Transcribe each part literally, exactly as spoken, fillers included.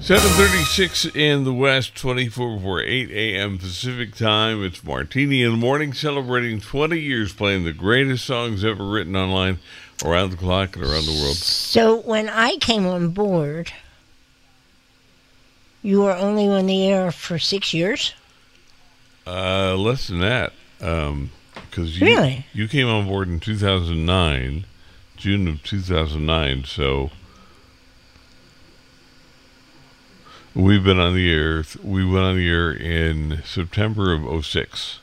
seven thirty-six in the West, twenty-four before eight a.m. Pacific Time. It's Martini in the Morning, celebrating twenty years playing the greatest songs ever written online, around the clock and around the world. So when I came on board, you were only on the air for six years? Uh, less than that. Um, because you, really? you came on board in two thousand nine, June of two thousand nine, so we've been on the air. We went on the air in September of oh six.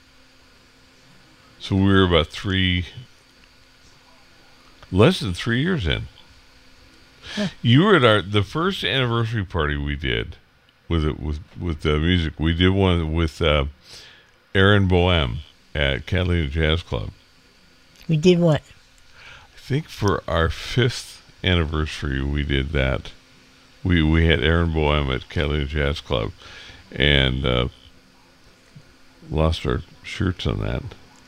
So we were about three, less than three years in. Huh. You were at our the first anniversary party we did with it with with the music. We did one with uh, Aaron Boehm at Catalina Jazz Club. We did what? I think for our fifth anniversary we did that. We we had Aaron Boehm at Catalina Jazz Club, and uh, lost our shirts on that.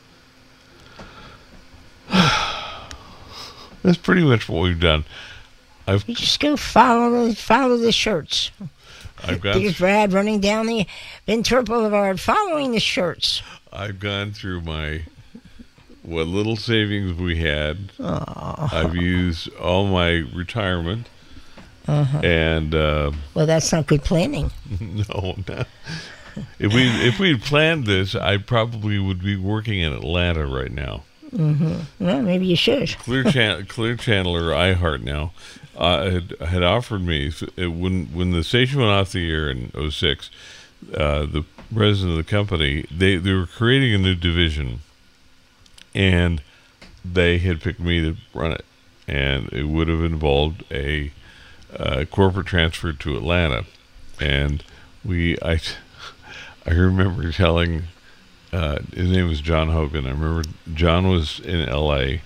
That's pretty much what we've done. I've you just go follow the follow the shirts. I've got There's Brad running down the Ventura Boulevard following the shirts. I've gone through my what little savings we had. Aww. I've used all my retirement. Uh-huh. And uh, well, that's not good planning. No, no. If we if we had planned this, I probably would be working in Atlanta right now. Mm-hmm. Well, maybe you should. Clear, Chan- Clear Channel or iHeart now uh, had had offered me it, when when the station went off the air in oh six. Uh, the president of the company they they were creating a new division, and they had picked me to run it, and it would have involved a uh, corporate transfer to Atlanta, and we I I remember telling. Uh, his name was John Hogan. I remember John was in L A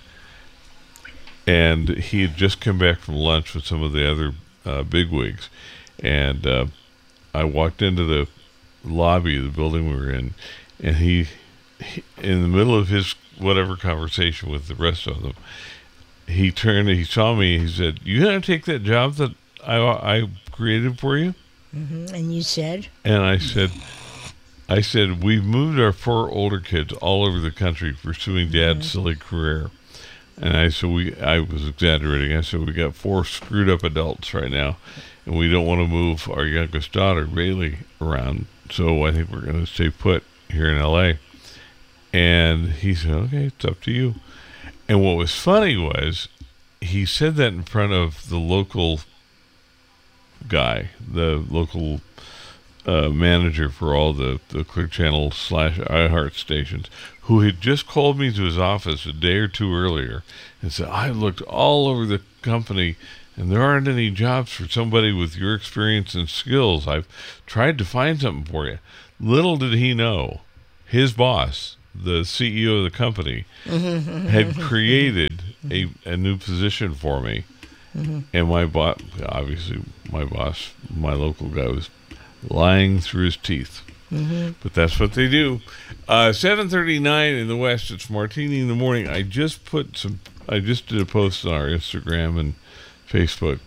and he had just come back from lunch with some of the other uh, bigwigs, and uh, I walked into the lobby of the building we were in, and he, he, in the middle of his whatever conversation with the rest of them, he turned, he saw me, he said, "You gonna take that job that I I created for you?" Mm-hmm. And you said? And I said. I said, we've moved our four older kids all over the country pursuing Dad's mm-hmm. silly career. And I said, we, I was exaggerating. I said, we got four screwed up adults right now, and we don't want to move our youngest daughter, Bailey, around. So I think we're going to stay put here in L A. And he said, okay, it's up to you. And what was funny was he said that in front of the local guy, the local Uh, manager for all the, the Clear Channel slash iHeart stations, who had just called me to his office a day or two earlier and said, I looked all over the company and there aren't any jobs for somebody with your experience and skills. I've tried to find something for you. Little did he know, his boss, the C E O of the company, had created a, a new position for me. Mm-hmm. And my boss, obviously my boss, my local guy, was lying through his teeth. Mm-hmm. But that's what they do. Uh, seven thirty-nine in the West, it's Martini in the Morning. I just put some, I just did a post on our Instagram and Facebook.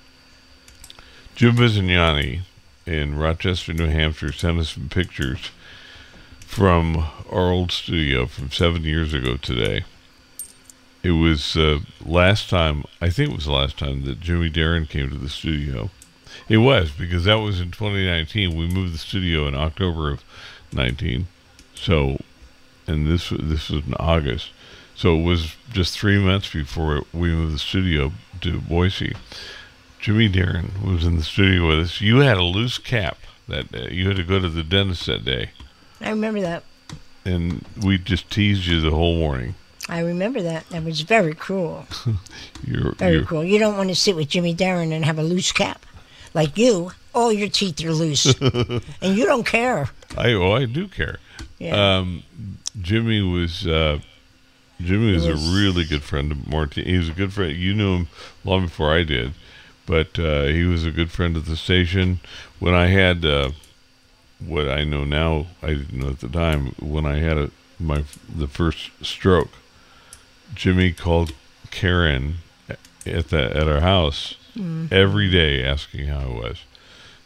Jim Bizignani in Rochester, New Hampshire sent us some pictures from our old studio from seven years ago today. It was uh, last time, I think it was the last time that Jimmy Darren came to the studio. It was, because that was in twenty nineteen. We moved the studio in October of nineteen. So, and this this was in August. So it was just three months before we moved the studio to Boise. Jimmy Darren was in the studio with us. You had a loose cap that day. You had to go to the dentist that day. I remember that. And we just teased you the whole morning. I remember that. That was very cruel. you're, very you're, cruel. You don't want to sit with Jimmy Darren and have a loose cap. Like you, all your teeth are loose, and you don't care. I oh, I do care. Yeah. Um, Jimmy was uh, Jimmy was, was a really good friend of Martini. He was a good friend. You knew him long before I did, but uh, he was a good friend of the station. When I had uh, what I know now, I didn't know at the time. When I had a, my the first stroke, Jimmy called Karen at the at our house. Mm-hmm. Every day asking how I was.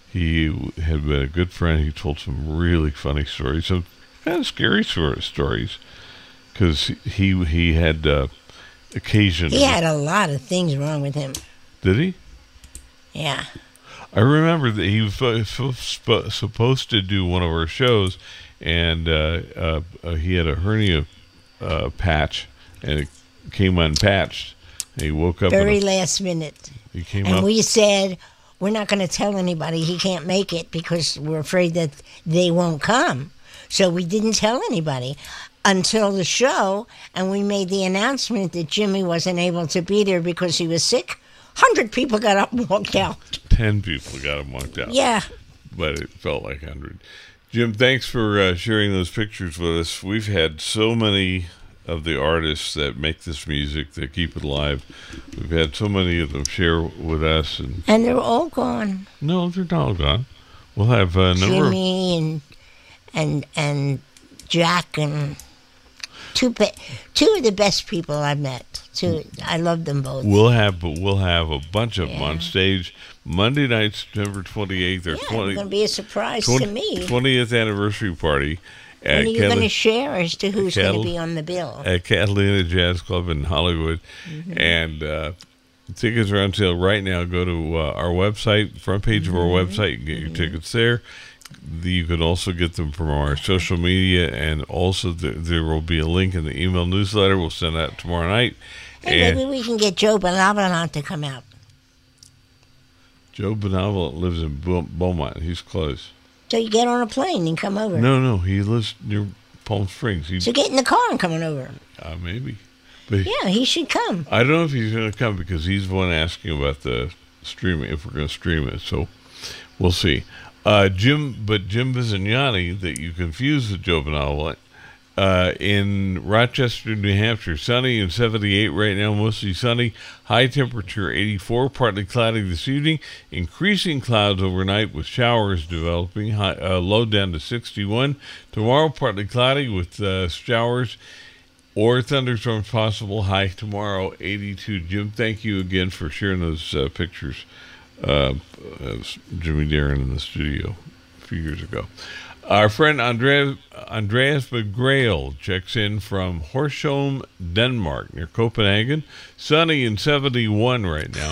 He had been a good friend. He told some really funny stories, some kind of scary sort of stories, because he he had uh, occasion. He had a lot of things wrong with him. Did he? Yeah. I remember that he was uh, sp- supposed to do one of our shows, and uh, uh, uh, he had a hernia uh, patch, and it came unpatched. And he woke up Very a, last minute. He came and up. we said, we're not going to tell anybody he can't make it because we're afraid that they won't come. So we didn't tell anybody until the show, and we made the announcement that Jimmy wasn't able to be there because he was sick. Hundred people got up and walked out. Ten people got him walked out. Yeah. But it felt like a hundred. Jim, thanks for uh, sharing those pictures with us. We've had so many of the artists that make this music, that keep it alive. We've had so many of them share with us. And, and they're all gone. No, they're not all gone. We'll have a number Jimmy of... and, and, and Jack and... Two, be- two of the best people I met. Two, I love them both. We'll have, but we'll have a bunch of them yeah. on stage Monday night, September twenty-eighth. Or yeah, twenty, it's going to be a surprise twenty, to me. twentieth anniversary party. At and you're going to share as to who's Catal- going to be on the bill. At Catalina Jazz Club in Hollywood. Mm-hmm. And uh, tickets are on sale right now. Go to uh, our website, front page mm-hmm. of our website. You can get your mm-hmm. tickets there. You can also get them from our social media, and also the, there will be a link in the email newsletter. We'll send that tomorrow night. Hey, and maybe we can get Joe Benevolent to come out. Joe Benevolent lives in Beaumont. He's close. So you get on a plane and come over. No, no, he lives near Palm Springs. He, so get in the car and come on over. Uh, maybe. But yeah, he should come. I don't know if he's going to come because he's the one asking about the streaming, if we're going to stream it. So we'll see. Uh, Jim, but Jim Bizignani, that you confuse with Joe Benevolent, uh, in Rochester, New Hampshire, sunny and seventy-eight right now, mostly sunny. High temperature eighty-four, partly cloudy this evening. Increasing clouds overnight with showers developing. High, uh, low down to sixty-one. Tomorrow, partly cloudy with uh, showers or thunderstorms possible. High tomorrow, eighty-two. Jim, thank you again for sharing those uh, pictures. Uh, Jimmy Darren in the studio a few years ago. Our friend Andreas, Andreas McGrail checks in from Horsholm, Denmark, near Copenhagen. Sunny and seventy-one right now.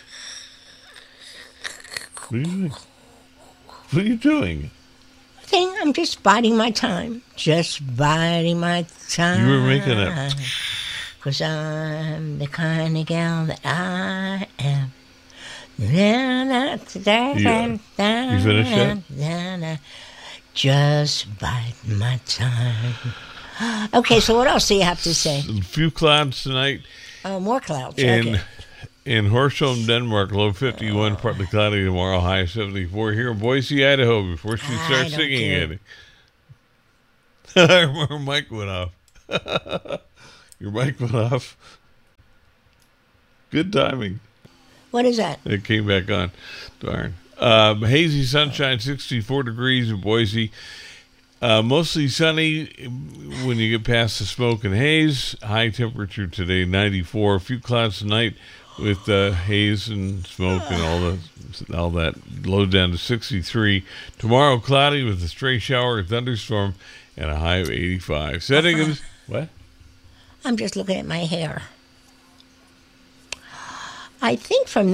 What are you doing? What are you doing? Thing, I'm just biding my time. Just biding my time. You were making it. Because I'm the kind of gal that I am. Yeah. You finished that? Just bide my time. Okay, so what else do you have to say? A few clouds tonight. Oh, more clouds. In, okay. in Horsholm, Denmark, low fifty-one, oh. partly cloudy tomorrow, high seventy-four. Here in Boise, Idaho, before she starts singing it. Her mic went off. Your mic went off. Good timing. What is that? It came back on. Darn. Um, hazy sunshine, sixty-four degrees in Boise. Uh, mostly sunny when you get past the smoke and haze. High temperature today, ninety-four. A few clouds tonight with uh, haze and smoke and all the all that. Low down to sixty-three. Tomorrow, cloudy with a stray shower, a thunderstorm, and a high of eighty-five. Setting uh-huh. of... What? I'm just looking at my hair. I think from